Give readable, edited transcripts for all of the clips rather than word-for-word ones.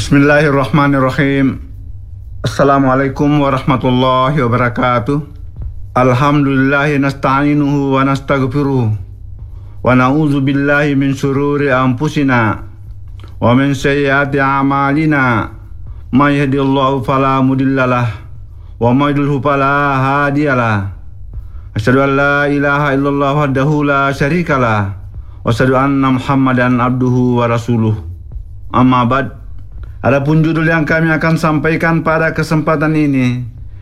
Bismillahirrahmanirrahim. Assalamualaikum warahmatullahi wabarakatuh. Alhamdulillahi nasta'inuhu wa nastaghfiruh wa na'udzu billahi min syururi anfusina wa min sayyiati a'malina. May yahdihillahu fala mudhillalah wa may yudlil fala hadiyalah. Asyhadu an la ilaha illallah wahdahu la syarikalah wa asyhadu anna Muhammadan abduhu wa rasuluh. Amma ba'd. Adapun judul yang kami akan sampaikan pada kesempatan ini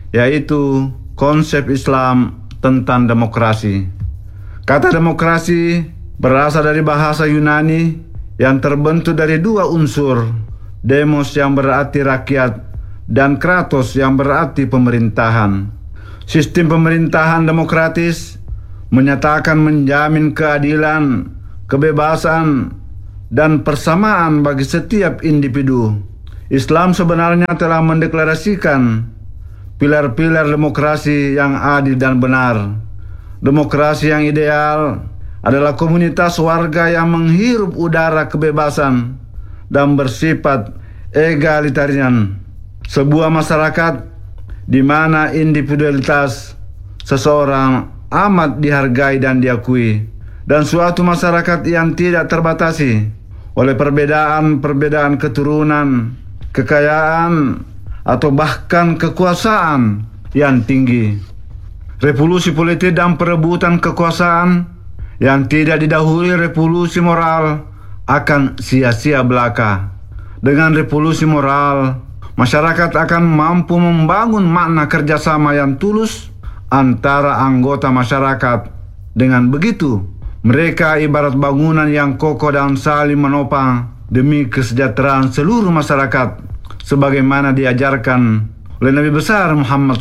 yaitu konsep Islam tentang demokrasi. Kata demokrasi berasal dari bahasa Yunani yang terbentuk dari dua unsur, demos yang berarti rakyat dan kratos yang berarti pemerintahan. Sistem pemerintahan demokratis menyatakan menjamin keadilan, kebebasan, dan persamaan bagi setiap individu. Islam sebenarnya telah mendeklarasikan pilar-pilar demokrasi yang adil dan benar. Demokrasi yang ideal adalah komunitas warga yang menghirup udara kebebasan dan bersifat egalitarian. Sebuah masyarakat di mana individualitas seseorang amat dihargai dan diakui, dan suatu masyarakat yang tidak terbatasi oleh perbedaan-perbedaan keturunan, kekayaan, atau bahkan kekuasaan yang tinggi. Revolusi politik dan perebutan kekuasaan yang tidak didahului revolusi moral akan sia-sia belaka. Dengan revolusi moral, masyarakat akan mampu membangun makna kerjasama yang tulus antara anggota masyarakat. Dengan begitu, mereka ibarat bangunan yang kokoh dan saling menopang demi kesejahteraan seluruh masyarakat, sebagaimana diajarkan oleh Nabi besar Muhammad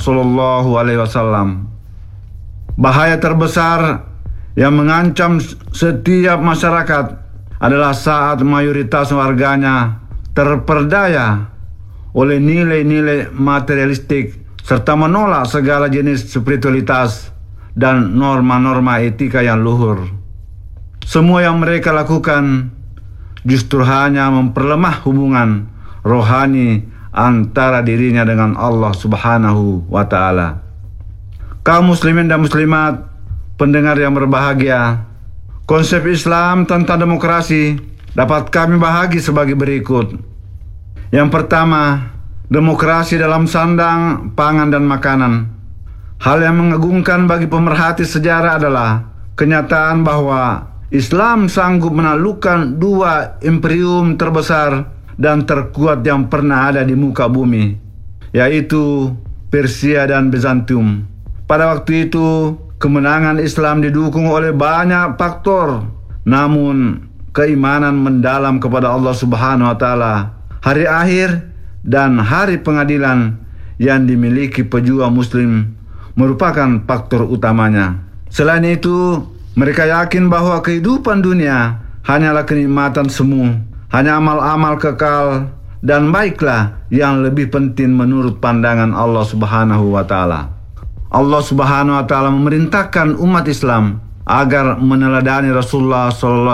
SAW. Bahaya terbesar yang mengancam setiap masyarakat adalah saat mayoritas warganya terperdaya oleh nilai-nilai materialistik serta menolak segala jenis spiritualitas dan norma-norma etika yang luhur. Semua yang mereka lakukan justru hanya memperlemah hubungan rohani antara dirinya dengan Allah Subhanahu wa Ta'ala. Kaum muslimin dan muslimat, pendengar yang berbahagia, konsep Islam tentang demokrasi dapat kami bahagi sebagai berikut. Yang pertama, demokrasi dalam sandang, pangan, dan makanan. Hal yang mengagumkan bagi pemerhati sejarah adalah kenyataan bahwa Islam sanggup menaklukkan dua imperium terbesar dan terkuat yang pernah ada di muka bumi, yaitu Persia dan Bizantium. Pada waktu itu, kemenangan Islam didukung oleh banyak faktor, namun keimanan mendalam kepada Allah Subhanahu wa Ta'ala, hari akhir, dan hari pengadilan yang dimiliki pejuang muslim merupakan faktor utamanya. Selain itu, mereka yakin bahwa kehidupan dunia hanyalah kenikmatan semu, hanya amal-amal kekal dan baiklah yang lebih penting menurut pandangan Allah Subhanahu wa Ta'ala. Allah Subhanahu wa Ta'ala memerintahkan umat Islam agar meneladani Rasulullah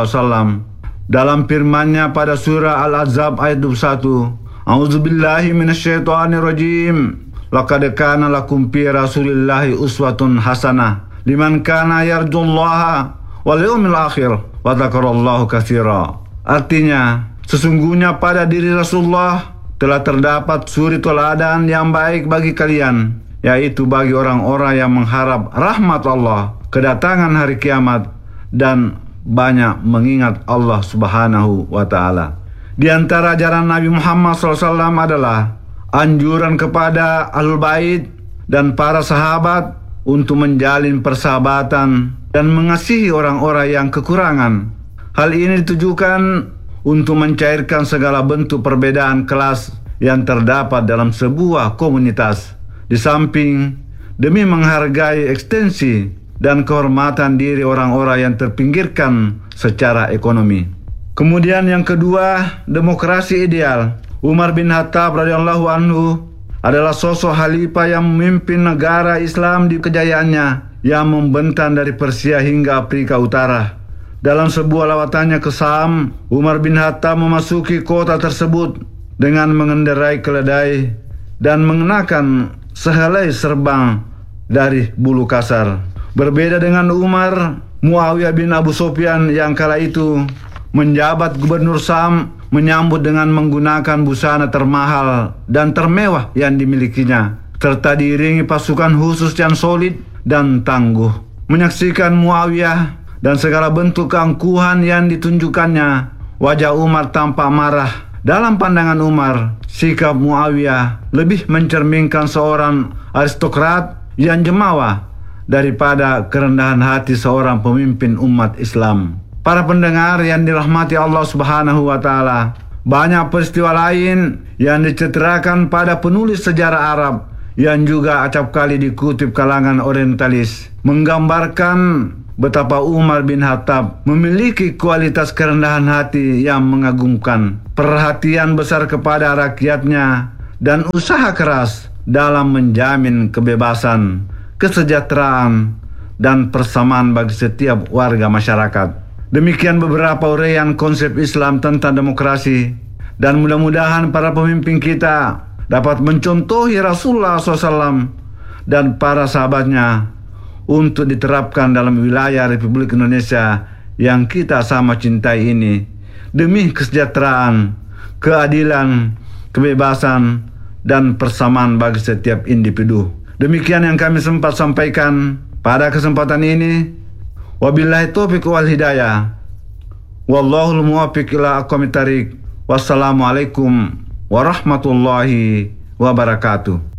SAW dalam firman-Nya pada surah Al-Ahzab ayat 21. A'udzubillahi minasyaitonirrajim. Laqad kana lakum fi Rasulillahi uswatun hasanah liman kana yarjullaha wal yawmil akhir wa dzakarallahu katsira. Artinya, sesungguhnya pada diri Rasulullah telah terdapat suri teladan yang baik bagi kalian, yaitu bagi orang-orang yang mengharap rahmat Allah, kedatangan hari kiamat, dan banyak mengingat Allah Subhanahu wa Ta'ala. Di antara ajaran Nabi Muhammad SAW adalah anjuran kepada Ahlul Bait dan para sahabat untuk menjalin persahabatan dan mengasihi orang-orang yang kekurangan. Hal ini ditujukan untuk mencairkan segala bentuk perbedaan kelas yang terdapat dalam sebuah komunitas, di samping demi menghargai ekstensi dan kehormatan diri orang-orang yang terpinggirkan secara ekonomi. Kemudian yang kedua, demokrasi ideal. Umar bin Khattab radhiyallahu anhu adalah sosok khalifah yang memimpin negara Islam di kejayaannya yang membentang dari Persia hingga Afrika Utara. Dalam sebuah lawatannya ke Syam, Umar bin Khattab memasuki kota tersebut dengan mengendarai keledai dan mengenakan sehelai serbang dari bulu kasar. Berbeda dengan Umar, Muawiyah bin Abu Sufyan yang kala itu menjabat gubernur Syam menyambut dengan menggunakan busana termahal dan termewah yang dimilikinya, serta diiringi pasukan khusus yang solid dan tangguh. Menyaksikan Muawiyah dan segala bentuk keangkuhan yang ditunjukkannya, wajah Umar tampak marah. Dalam pandangan Umar, sikap Muawiyah lebih mencerminkan seorang aristokrat yang jemawa daripada kerendahan hati seorang pemimpin umat Islam. Para pendengar yang dirahmati Allah Subhanahu wa Ta'ala, banyak peristiwa lain yang diceterakan pada penulis sejarah Arab yang juga acap kali dikutip kalangan orientalis, menggambarkan betapa Umar bin Khattab memiliki kualitas kerendahan hati yang mengagumkan, perhatian besar kepada rakyatnya, dan usaha keras dalam menjamin kebebasan, kesejahteraan, dan persamaan bagi setiap warga masyarakat. Demikian beberapa uraian konsep Islam tentang demokrasi, dan mudah-mudahan para pemimpin kita dapat mencontohi Rasulullah SAW dan para sahabatnya untuk diterapkan dalam wilayah Republik Indonesia yang kita sama cintai ini, demi kesejahteraan, keadilan, kebebasan, dan persamaan bagi setiap individu. Demikian yang kami sempat sampaikan pada kesempatan ini. Wabillahi taufiq wal hidayah. Wallahul muwaffiq ila aqwamit thariq. Wassalamualaikum warahmatullahi wabarakatuh.